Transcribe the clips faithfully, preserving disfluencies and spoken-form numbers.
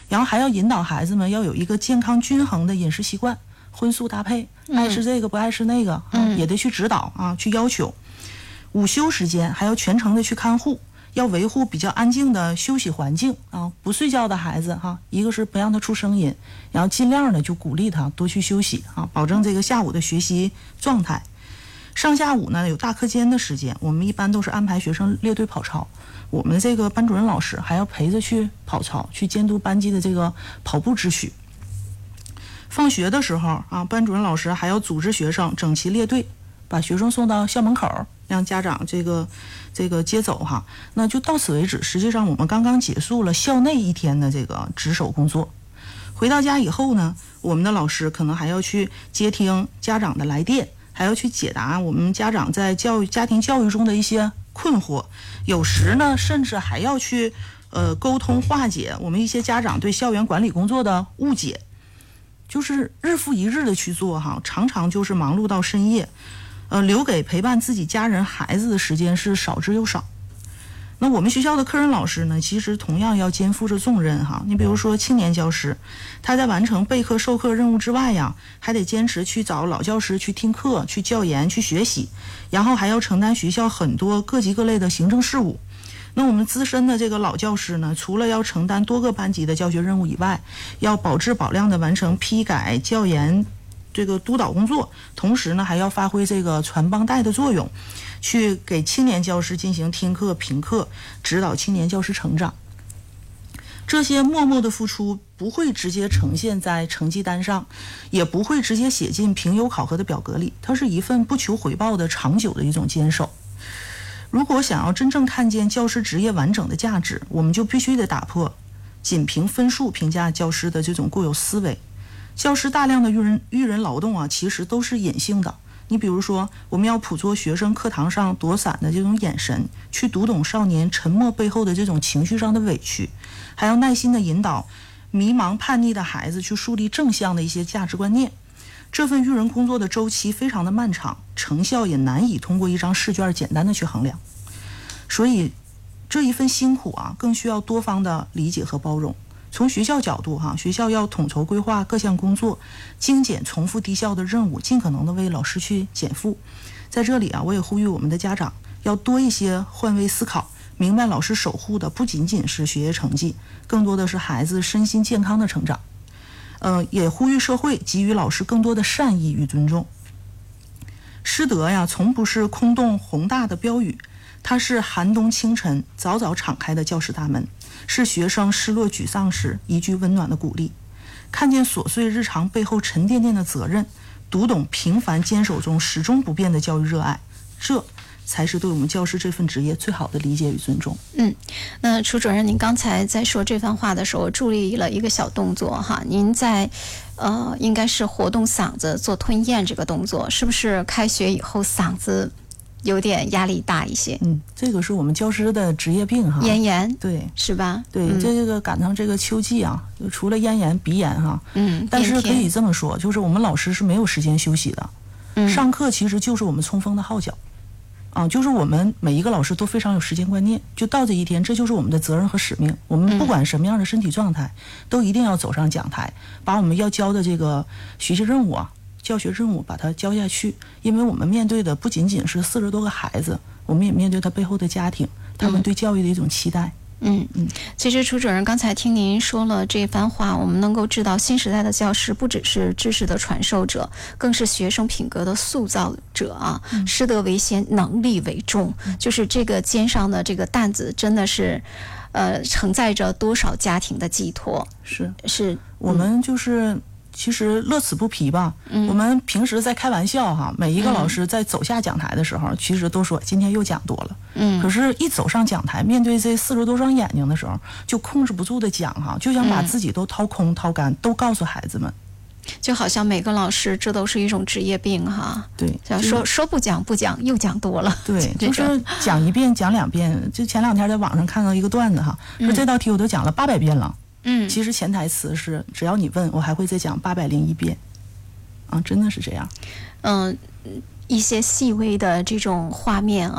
然后还要引导孩子们要有一个健康均衡的饮食习惯，荤素搭配，爱吃这个不爱吃那个，嗯，也得去指导啊，去要求。午休时间还要全程的去看护，要维护比较安静的休息环境啊。不睡觉的孩子哈、啊，一个是不让他出声音，然后尽量的就鼓励他多去休息啊，保证这个下午的学习状态。上下午呢有大课间的时间，我们一般都是安排学生列队跑操，我们这个班主任老师还要陪着去跑操，去监督班级的这个跑步秩序。放学的时候啊，班主任老师还要组织学生整齐列队，把学生送到校门口，让家长这个这个接走哈。那就到此为止。实际上我们刚刚结束了校内一天的这个值守工作。回到家以后呢，我们的老师可能还要去接听家长的来电，还要去解答我们家长在教育家庭教育中的一些困惑，有时呢甚至还要去呃沟通化解我们一些家长对校园管理工作的误解，就是日复一日的去做哈，常常就是忙碌到深夜，呃留给陪伴自己家人孩子的时间是少之又少。那我们学校的科任老师呢，其实同样要肩负着重任哈。你比如说青年教师，他在完成备课授课任务之外呀，还得坚持去找老教师去听课、去教研、去学习，然后还要承担学校很多各级各类的行政事务。那我们资深的这个老教师呢，除了要承担多个班级的教学任务以外，要保质保量的完成批改、教研这个督导工作，同时呢还要发挥这个传帮带的作用，去给青年教师进行听课、评课，指导青年教师成长。这些默默的付出不会直接呈现在成绩单上，也不会直接写进评优考核的表格里，它是一份不求回报的长久的一种坚守。如果想要真正看见教师职业完整的价值，我们就必须得打破仅凭分数评价教师的这种固有思维。教师大量的育人育人劳动啊，其实都是隐性的。你比如说，我们要捕捉学生课堂上躲闪的这种眼神，去读懂少年沉默背后的这种情绪上的委屈，还要耐心的引导迷茫叛逆的孩子去树立正向的一些价值观念。这份育人工作的周期非常的漫长，成效也难以通过一张试卷简单的去衡量。所以这一份辛苦啊，更需要多方的理解和包容。从学校角度哈，学校要统筹规划各项工作，精简重复低效的任务，尽可能的为老师去减负。在这里啊，我也呼吁我们的家长要多一些换位思考，明白老师守护的不仅仅是学业成绩，更多的是孩子身心健康的成长。呃，也呼吁社会给予老师更多的善意与尊重。师德呀，从不是空洞宏大的标语，它是寒冬清晨早早敞开的教室大门，是学生失落沮丧时一句温暖的鼓励。看见琐碎日常背后沉甸甸的责任，读懂平凡坚守中始终不变的教育热爱，这才是对我们教师这份职业最好的理解与尊重。 嗯，那楚主任，您刚才在说这番话的时候，注意了一个小动作哈，您在呃，应该是活动嗓子做吞咽这个动作，是不是开学以后嗓子有点压力大一些？ 嗯，这个是我们教师的职业病哈， 咽炎， 对， 是吧？ 对， 嗯、 这个赶上这个秋季啊，除了咽炎、鼻炎哈， 嗯， 但是可以这么说，就是我们老师是没有时间休息的， 嗯， 上课其实就是我们冲锋的号角。啊，就是我们每一个老师都非常有时间观念，就到这一天，这就是我们的责任和使命。我们不管什么样的身体状态，嗯、都一定要走上讲台，把我们要交的这个学习任务啊、教学任务把它交下去。因为我们面对的不仅仅是四十多个孩子，我们也面对他背后的家庭，他们对教育的一种期待。 嗯嗯，其实楚主任刚才听您说了这番话，我们能够知道新时代的教师不只是知识的传授者，更是学生品格的塑造者啊。嗯、师德为先，能力为重，嗯、就是这个肩上的这个担子真的是呃承载着多少家庭的寄托。 是是， 我们就是其实乐此不疲吧。嗯、我们平时在开玩笑哈，每一个老师在走下讲台的时候，嗯、其实都说今天又讲多了。嗯，可是一走上讲台，面对这四十多双眼睛的时候，就控制不住的讲哈，就想把自己都掏空、掏干，都告诉孩子们。 就好像每个老师这都是一种职业病哈。 对， 想说说不讲不讲，又讲多了。 对，就是讲一遍讲两遍。就前两天在网上看到一个段子哈，说这道题我都讲了八百遍了。嗯，其实潜台词是只要你问我，还会再讲八百零一遍。啊，真的是这样。 嗯，一些细微的这种画面啊。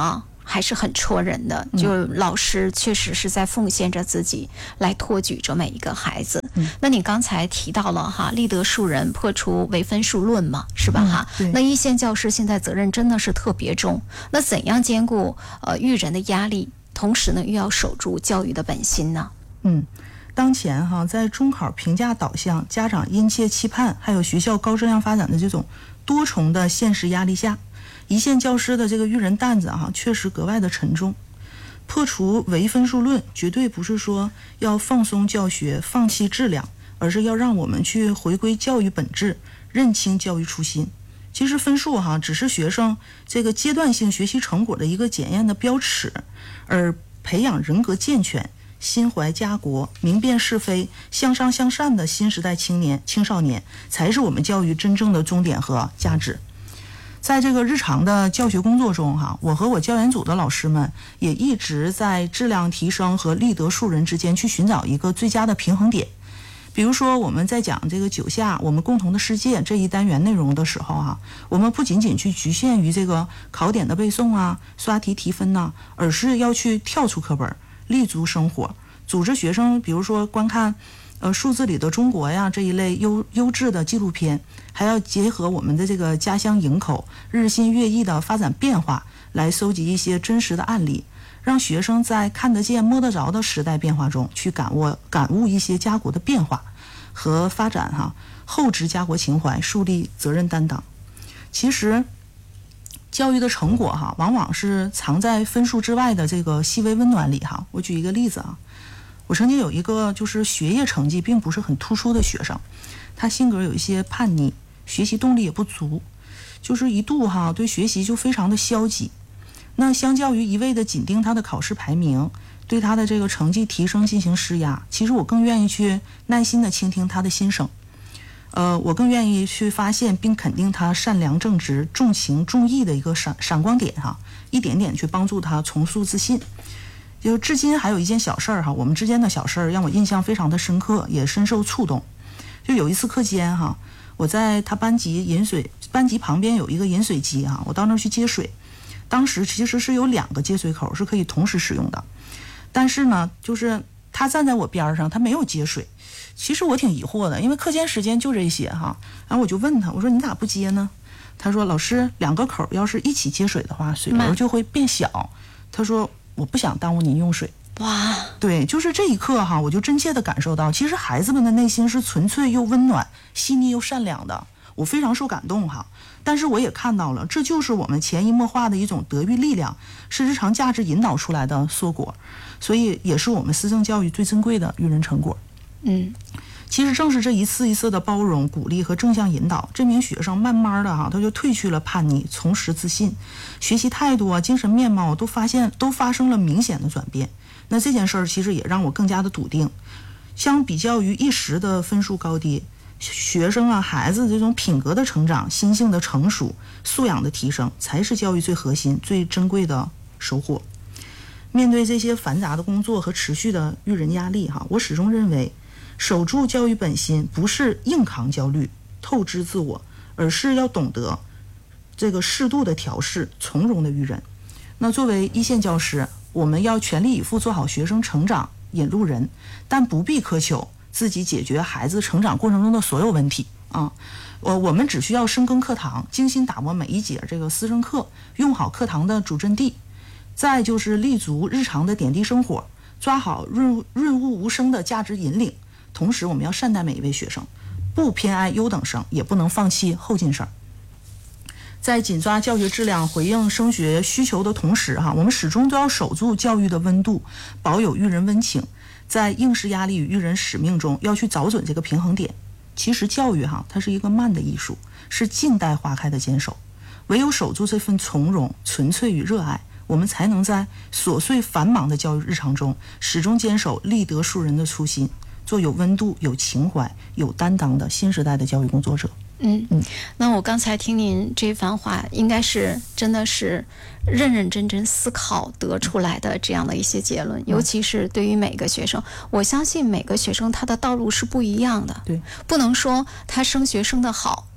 还是很戳人的，就老师确实是在奉献着自己来托举着每一个孩子。嗯、那你刚才提到了哈，立德树人破除唯分数论嘛，是吧哈、 嗯？ 那一线教师现在责任真的是特别重，那怎样兼顾呃育人的压力，同时呢又要守住教育的本心呢？ 嗯。当前哈，在中考评价导向、家长殷切期盼，还有学校高质量发展的这种多重的现实压力下，一线教师的这个育人担子哈，确实格外的沉重。破除唯分数论，绝对不是说要放松教学、放弃质量，而是要让我们去回归教育本质，认清教育初心。其实分数哈，只是学生这个阶段性学习成果的一个检验的标尺，而培养人格健全、心怀家国、明辨是非、向上向善的新时代青年、青少年，才是我们教育真正的终点和价值。在这个日常的教学工作中哈，我和我教研组的老师们也一直在质量提升和立德树人之间去寻找一个最佳的平衡点。比如说我们在讲这个九下我们共同的世界这一单元内容的时候哈，我们不仅仅去局限于这个考点的背诵啊、刷题提分呐、啊，而是要去跳出课本，立足生活，组织学生比如说观看呃数字里的中国呀这一类优优质的纪录片，还要结合我们的这个家乡营口日新月异的发展变化，来搜集一些真实的案例，让学生在看得见摸得着的时代变化中去感悟感悟一些家国的变化和发展哈，厚植家国情怀，树立责任担当。其实教育的成果哈，往往是藏在分数之外的这个细微温暖里哈。我举一个例子啊，我曾经有一个就是学业成绩并不是很突出的学生，他性格有一些叛逆，学习动力也不足，就是一度哈对学习就非常的消极。那相较于一味的紧盯他的考试排名，对他的这个成绩提升进行施压，其实我更愿意去耐心的倾听他的心声。呃，我更愿意去发现并肯定他善良正直、重情重义的一个闪闪光点哈，一点点去帮助他重塑自信。就至今还有一件小事儿哈，我们之间的小事儿让我印象非常的深刻，也深受触动。就有一次课间哈，我在他班级饮水班级旁边有一个饮水机哈，我到那儿去接水。当时其实是有两个接水口是可以同时使用的，但是呢，就是他站在我边上，他没有接水。其实我挺疑惑的，因为课间时间就这些哈。然后我就问他，我说你咋不接呢？他说老师，两个口要是一起接水的话，水流就会变小。他说我不想耽误您用水。 哇， 对，就是这一刻哈，我就真切的感受到，其实孩子们的内心是纯粹又温暖、细腻又善良的，我非常受感动哈。但是我也看到了，这就是我们潜移默化的一种德育力量，是日常价值引导出来的硕果，所以也是我们思政教育最珍贵的育人成果。 嗯， 其实正是这一次一次的包容、鼓励和正向引导，这名学生慢慢的哈，他就褪去了叛逆，重拾自信，学习态度啊、精神面貌都发现都发生了明显的转变。那这件事儿其实也让我更加的笃定，相比较于一时的分数高低，学生啊、孩子这种品格的成长、心性的成熟、素养的提升，才是教育最核心、最珍贵的收获。面对这些繁杂的工作和持续的育人压力哈，我始终认为，守住教育本心不是硬扛焦虑、透支自我，而是要懂得这个适度的调试、从容的育人。那作为一线教师，我们要全力以赴做好学生成长引路人，但不必苛求自己解决孩子成长过程中的所有问题啊。我我们只需要深耕课堂，精心打磨每一节这个思政课，用好课堂的主阵地，再就是立足日常的点滴生活，抓好润润物无声的价值引领。同时，我们要善待每一位学生，不偏爱优等生，也不能放弃后进生。在紧抓教学质量、回应升学需求的同时哈，我们始终都要守住教育的温度，保有育人温情。在应试压力与育人使命中，要去找准这个平衡点。其实教育哈，它是一个慢的艺术，是静待花开的坚守。唯有守住这份从容、纯粹与热爱，我们才能在琐碎繁忙的教育日常中，始终坚守立德树人的初心，做有温度、有情怀、有担当的新时代的教育工作者。 嗯嗯，那我刚才听您这番话，应该是真的是认认真真思考得出来的这样的一些结论，尤其是对于每个学生，我相信每个学生他的道路是不一样的， 对， 不能说他升学升得好，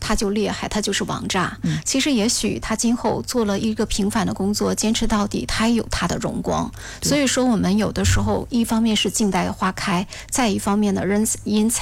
他就厉害，他就是王炸。嗯、其实也许他今后做了一个平凡的工作，坚持到底，他也有他的荣光。所以说，我们有的时候一方面是静待花开，再一方面呢，人因